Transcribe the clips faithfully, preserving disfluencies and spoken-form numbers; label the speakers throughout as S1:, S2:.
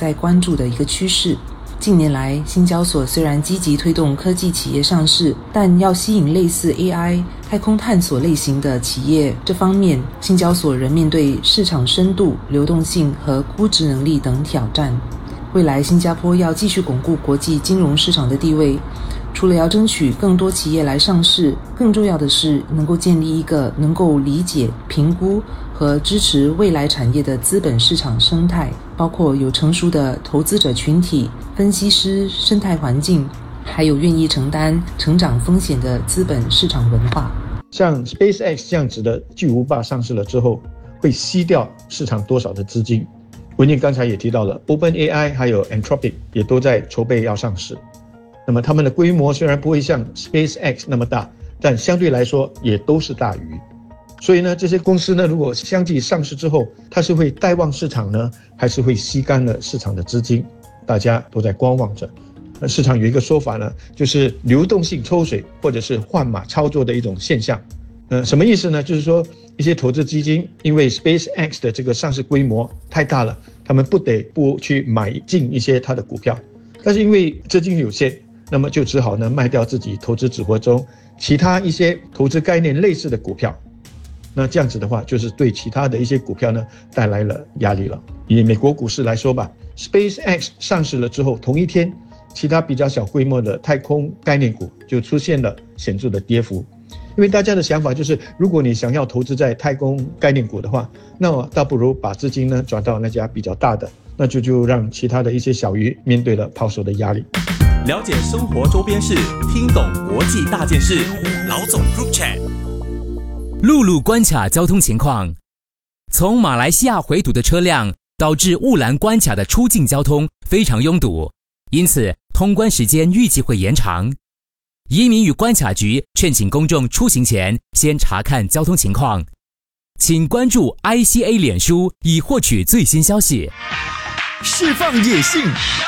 S1: 在关注的一个趋势。近年来，新交所虽然积极推动科技企业上市，但要吸引类似 A I、太空探索类型的企业，这方面新交所仍面对市场深度、流动性和估值能力等挑战。未来新加坡要继续巩固国际金融市场的地位，除了要争取更多企业来上市，更重要的是能够建立一个能够理解、评估和支持未来产业的资本市场生态，包括有成熟的投资者群体、分析师、生态环境，还有愿意承担成长风险的资本市场文化。
S2: 像 SpaceX 这样子的巨无霸上市了之后，会吸掉市场多少的资金？文件刚才也提到了 OpenAI 还有 Anthropic 也都在筹备要上市。那么他们的规模虽然不会像 SpaceX 那么大，但相对来说也都是大鱼。所以呢，这些公司呢，如果相继上市之后，它是会带旺市场呢，还是会吸干了市场的资金？大家都在观望着。那市场有一个说法呢，就是流动性抽水或者是换马操作的一种现象。呃，什么意思呢？就是说一些投资基金因为 SpaceX 的这个上市规模太大了，他们不得不去买进一些它的股票，但是因为资金有限，那么就只好呢卖掉自己投资组合中其他一些投资概念类似的股票。那这样子的话，就是对其他的一些股票呢带来了压力了。以美国股市来说吧， SpaceX 上市了之后，同一天其他比较小规模的太空概念股就出现了显著的跌幅。因为大家的想法就是，如果你想要投资在太空概念股的话，那么倒不如把资金呢转到那家比较大的，那就就让其他的一些小鱼面对了抛售的压力。
S3: 了解生活周边事，听懂国际大件事。老总 Group Chat。
S4: 陆路关卡交通情况：从马来西亚回堵的车辆导致雾兰关卡的出境交通非常拥堵，因此通关时间预计会延长。移民与关卡局劝请公众出行前先查看交通情况，请关注 I C A 脸书以获取最新消息。
S5: 释放野性，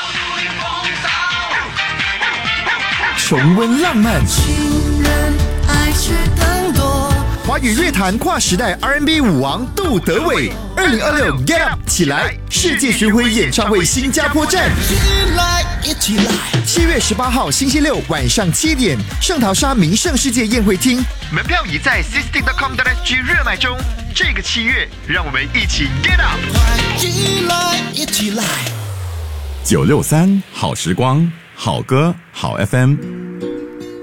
S5: 重温浪漫，
S6: 情人爱却更多。
S5: 华语乐坛跨时代 R and B 舞王杜德伟，二零二六 Get Up 起来世界巡回演唱会新加坡站，
S6: 一起来！
S5: 七月十八号星期六晚上七点，圣淘沙名胜世界宴会厅，门票已在 sisting dot com dot s g 热卖中。这个七月，让我们一起 Get Up！
S6: 快起来，一起来！
S7: 九六三好时光，好歌好 F M。